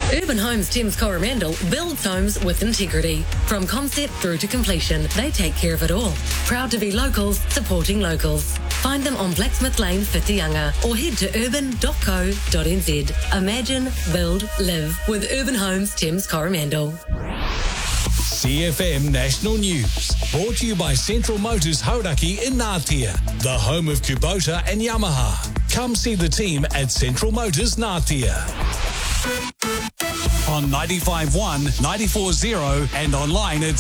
Urban Homes Thames Coromandel builds homes with integrity. From concept through to completion, they take care of it all. Proud to be locals, supporting locals. Find them on Blacksmith Lane, Whitianga, or head to urban.co.nz. Imagine, build, live with Urban Homes Thames Coromandel. CFM National News, brought to you by Central Motors Hauraki in Ngātea, the home of Kubota and Yamaha. Come see the team at Central Motors Ngātea. On 95.1, 94.0 and online at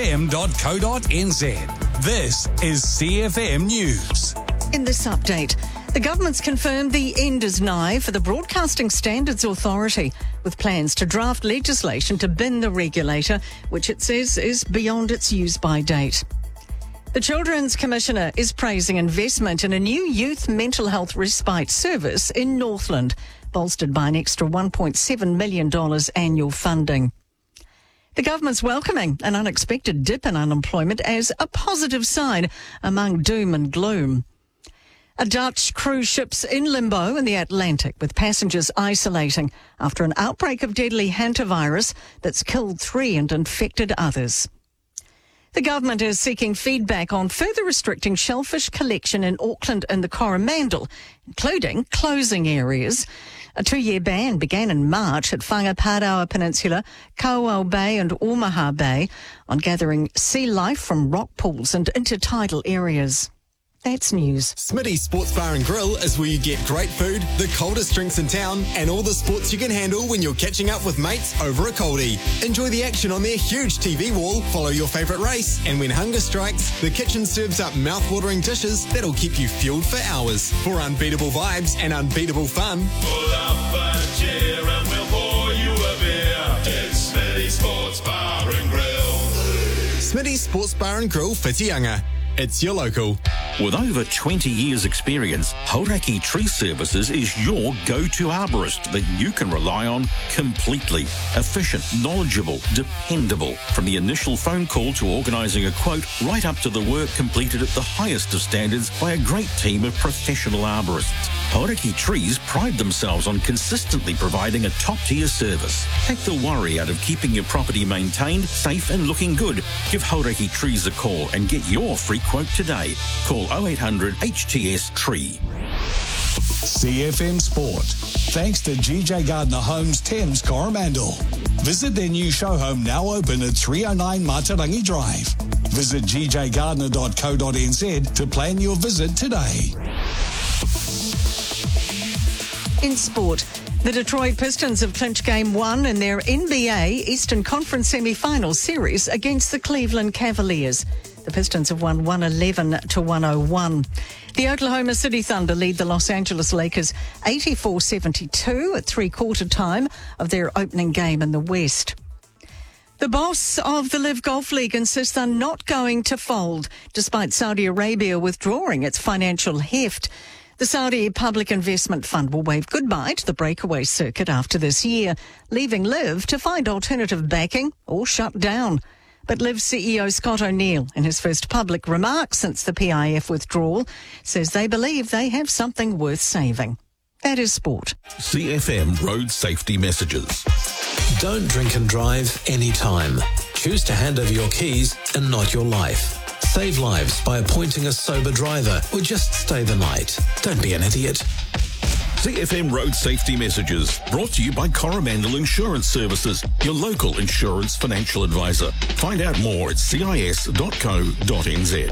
cfm.co.nz. This is CFM News. In this update, the government's confirmed the end is nigh for the Broadcasting Standards Authority, with plans to draft legislation to bin the regulator, which it says is beyond its use-by date. The Children's Commissioner is praising investment in a new youth mental health respite service in Northland, bolstered by an extra $1.7 million annual funding. The government's welcoming an unexpected dip in unemployment as a positive sign among doom and gloom. A Dutch cruise ship's in limbo in the Atlantic, with passengers isolating after an outbreak of deadly hantavirus that's killed 3 and infected others. The government is seeking feedback on further restricting shellfish collection in Auckland and the Coromandel, including closing areas. A 2-year ban began in March at Whangaparaoa Peninsula, Kauau Bay and Omaha Bay on gathering sea life from rock pools and intertidal areas. That's news. Smitty's Sports Bar and Grill is where you get great food, the coldest drinks in town, and all the sports you can handle when you're catching up with mates over a coldie. Enjoy the action on their huge TV wall, follow your favourite race, and when hunger strikes, the kitchen serves up mouth-watering dishes that'll keep you fueled for hours. For unbeatable vibes and unbeatable fun, pull up a chair and we'll pour you a beer. It's Smitty's Sports Bar and Grill. Smitty's Sports Bar and Grill, Whitianga. It's your local. With over 20 years' experience, Hauraki Tree Services is your go-to arborist that you can rely on completely. Efficient, knowledgeable, dependable. From the initial phone call to organising a quote, right up to the work completed at the highest of standards by a great team of professional arborists. Hauraki Trees pride themselves on consistently providing a top-tier service. Take the worry out of keeping your property maintained, safe and looking good. Give Hauraki Trees a call and get your free quote today. Call 0800 HTS Tree. CFM Sport. Thanks to GJ Gardner Homes Thames Coromandel. Visit their new show home, now open at 309 Matarangi Drive. Visit gjgardner.co.nz to plan your visit today. In sport, the Detroit Pistons have clinched Game 1 in their NBA Eastern Conference semi-final series against the Cleveland Cavaliers. The Pistons have won 111-101. The Oklahoma City Thunder lead the Los Angeles Lakers 84-72 at three-quarter time of their opening game in the West. The boss of the Live Golf League insists they're not going to fold, despite Saudi Arabia withdrawing its financial heft. The Saudi Public Investment Fund will wave goodbye to the breakaway circuit after this year, leaving Live to find alternative backing or shut down. But Live CEO Scott O'Neill, in his first public remarks since the PIF withdrawal, says they believe they have something worth saving. That is sport. CFM Road Safety Messages. Don't drink and drive anytime. Choose to hand over your keys and not your life. Save lives by appointing a sober driver or just stay the night. Don't be an idiot. CFM Road Safety Messages, brought to you by Coromandel Insurance Services, your local insurance financial advisor. Find out more at cis.co.nz.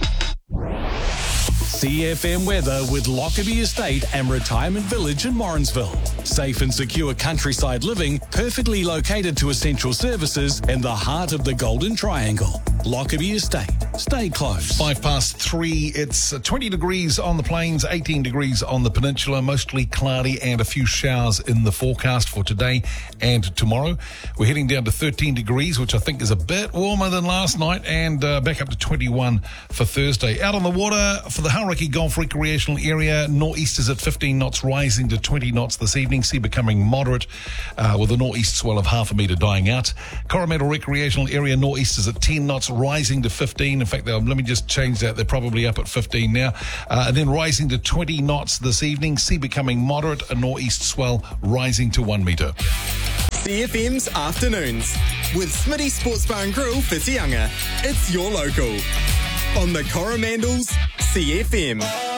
CFM weather with Lockerbie Estate and Retirement Village in Morrinsville. Safe and secure countryside living, perfectly located to essential services in the heart of the Golden Triangle. Lockerbie Estate. Stay close. 3:05, it's 20 degrees on the plains, 18 degrees on the peninsula, mostly cloudy and a few showers in the forecast for today and tomorrow. We're heading down to 13 degrees, which I think is a bit warmer than last night, and back up to 21 for Thursday. Out on the water for the Hauraki Golf Recreational Area, nor'easters at 15 knots, rising to 20 knots this evening. Sea becoming moderate with a nor'east swell of half a metre dying out. Coromandel Recreational Area, nor'easters at 10 knots, rising to 15. In fact, let me just change that. They're probably up at 15 now. And then rising to 20 knots this evening. Sea becoming moderate, a nor'east swell rising to 1 metre. CFM's Afternoons with Smitty Sports Bar and Grill, Whitianga. It's your local on the Coromandels CFM.